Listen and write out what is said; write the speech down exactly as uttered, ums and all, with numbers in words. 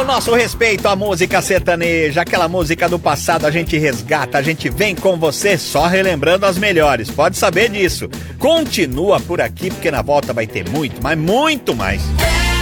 nosso respeito à música sertaneja, aquela música do passado a gente resgata, a gente vem com você só relembrando as melhores, pode saber disso. Continua por aqui porque na volta vai ter muito, mas muito mais.